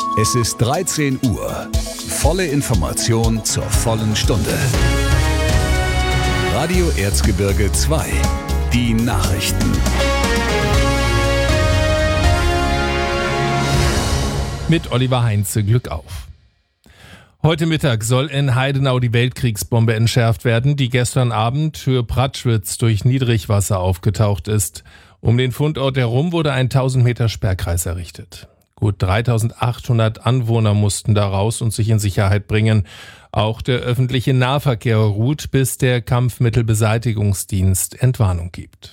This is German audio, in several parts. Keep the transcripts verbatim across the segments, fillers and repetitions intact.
Es ist dreizehn Uhr. Volle Information zur vollen Stunde. Radio Erzgebirge zwei. Die Nachrichten. Mit Oliver Heinze, Glück auf. Heute Mittag soll in Heidenau die Weltkriegsbombe entschärft werden, die gestern Abend für Pratschwitz durch Niedrigwasser aufgetaucht ist. Um den Fundort herum wurde ein tausend Meter Sperrkreis errichtet. Gut dreitausendachthundert Anwohner mussten da raus und sich in Sicherheit bringen. Auch der öffentliche Nahverkehr ruht, bis der Kampfmittelbeseitigungsdienst Entwarnung gibt.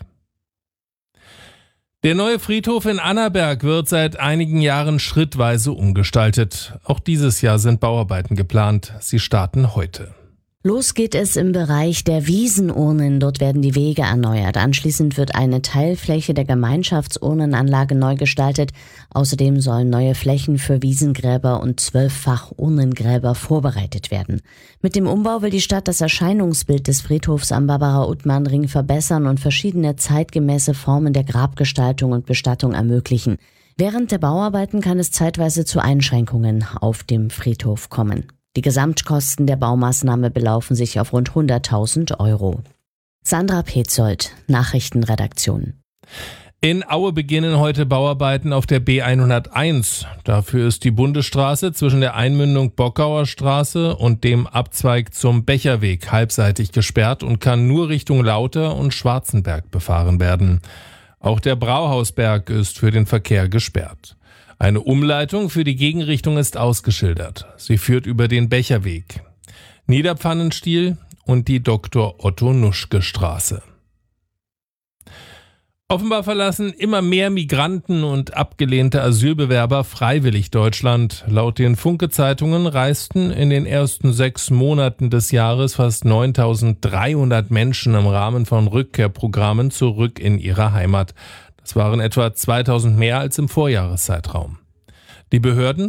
Der neue Friedhof in Annaberg wird seit einigen Jahren schrittweise umgestaltet. Auch dieses Jahr sind Bauarbeiten geplant. Sie starten heute. Los geht es im Bereich der Wiesenurnen. Dort werden die Wege erneuert. Anschließend wird eine Teilfläche der Gemeinschaftsurnenanlage neu gestaltet. Außerdem sollen neue Flächen für Wiesengräber und zwölffach Urnengräber vorbereitet werden. Mit dem Umbau will die Stadt das Erscheinungsbild des Friedhofs am Barbara-Uttmann-Ring verbessern und verschiedene zeitgemäße Formen der Grabgestaltung und Bestattung ermöglichen. Während der Bauarbeiten kann es zeitweise zu Einschränkungen auf dem Friedhof kommen. Die Gesamtkosten der Baumaßnahme belaufen sich auf rund hunderttausend Euro. Sandra Petzold, Nachrichtenredaktion. In Aue beginnen heute Bauarbeiten auf der B hunderteins. Dafür ist die Bundesstraße zwischen der Einmündung Bockauer Straße und dem Abzweig zum Becherweg halbseitig gesperrt und kann nur Richtung Lauter und Schwarzenberg befahren werden. Auch der Brauhausberg ist für den Verkehr gesperrt. Eine Umleitung für die Gegenrichtung ist ausgeschildert. Sie führt über den Becherweg, Niederpfannenstiel und die Doktor Otto Nuschke Straße. Offenbar verlassen immer mehr Migranten und abgelehnte Asylbewerber freiwillig Deutschland. Laut den Funke-Zeitungen reisten in den ersten sechs Monaten des Jahres fast neuntausenddreihundert Menschen im Rahmen von Rückkehrprogrammen zurück in ihre Heimat. Es waren etwa zweitausend mehr als im Vorjahreszeitraum. Die Behörden